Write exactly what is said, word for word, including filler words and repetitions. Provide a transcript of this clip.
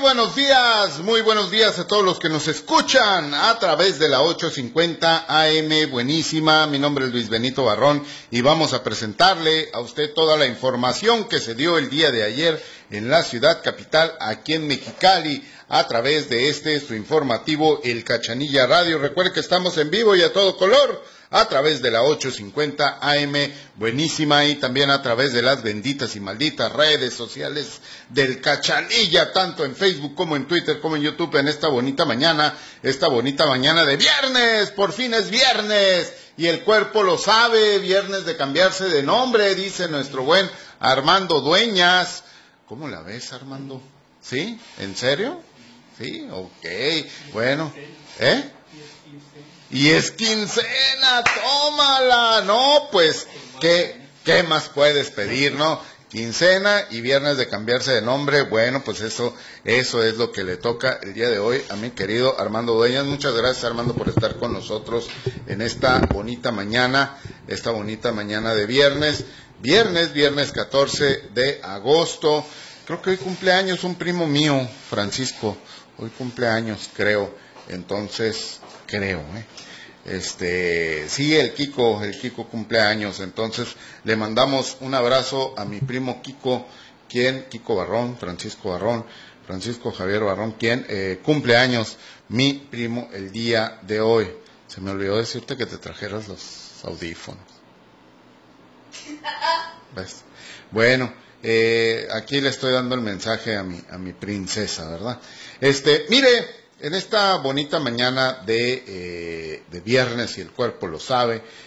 buenos días, muy buenos días a todos los que nos escuchan a través de la ochocientos cincuenta A M, buenísima. Mi nombre es Luis Benito Barrón y vamos a presentarle a usted toda la información que se dio el día de ayer en la ciudad capital, aquí en Mexicali, a través de este su informativo El Cachanilla Radio. Recuerde que estamos en vivo y a todo color a través de la ochocientos cincuenta A M, buenísima, y también a través de las benditas y malditas redes sociales del Cachanilla, tanto en Facebook como en Twitter como en YouTube, en esta bonita mañana, esta bonita mañana de viernes. Por fin es viernes y el cuerpo lo sabe, viernes de cambiarse de nombre, dice nuestro buen Armando Dueñas. ¿Cómo la ves, Armando? ¿Sí? ¿En serio? Sí, ok, bueno, ¿eh? Y es quincena, tómala, no, pues, ¿qué, qué más puedes pedir, no? Quincena y viernes de cambiarse de nombre, bueno, pues eso, eso es lo que le toca el día de hoy a mi querido Armando Dueñas. Muchas gracias, Armando, por estar con nosotros en esta bonita mañana, esta bonita mañana de viernes, viernes, viernes catorce de agosto. Creo que hoy cumpleaños un primo mío, Francisco, hoy cumpleaños, creo, entonces... creo, ¿eh? Este, sí, el Kiko, el Kiko cumpleaños, entonces le mandamos un abrazo a mi primo Kiko, quien, Kiko Barrón, Francisco Barrón, Francisco Javier Barrón, quien eh, cumpleaños, mi primo, el día de hoy. Se me olvidó decirte que te trajeras los audífonos. ¿Ves? Bueno, eh, aquí le estoy dando el mensaje a mi, a mi princesa, ¿verdad? Este, mire, en esta bonita mañana de, eh, de viernes, y el cuerpo lo sabe,